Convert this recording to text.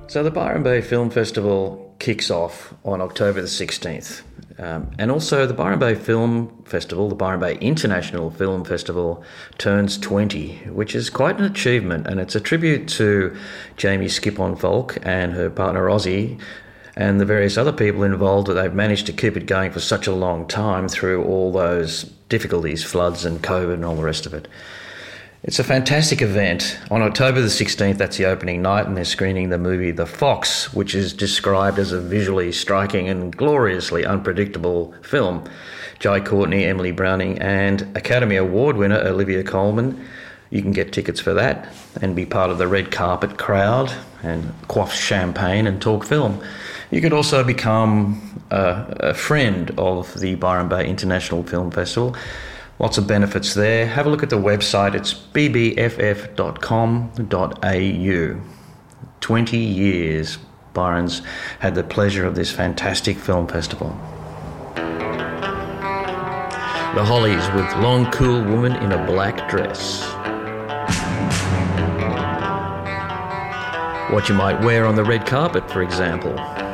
So the Byron Bay Film Festival kicks off on October the 16th. And also the Byron Bay Film Festival, the Byron Bay International Film Festival, turns 20, which is quite an achievement. And it's a tribute to Jamie Skip-on-Volk and her partner Ozzy and the various other people involved that they've managed to keep it going for such a long time through all those difficulties, floods and COVID and all the rest of it. It's a fantastic event. On October the 16th, that's the opening night, and they're screening the movie The Fox, which is described as a visually striking and gloriously unpredictable film. Jai Courtney, Emily Browning, and Academy Award winner Olivia Colman. You can get tickets for that and be part of the red carpet crowd and quaff champagne and talk film. You could also become a friend of the Byron Bay International Film Festival. Lots of benefits there. Have a look at the website. It's bbff.com.au. 20 years Byron's had the pleasure of this fantastic film festival. The Hollies with Long Cool Woman in a Black Dress. What you might wear on the red carpet, for example.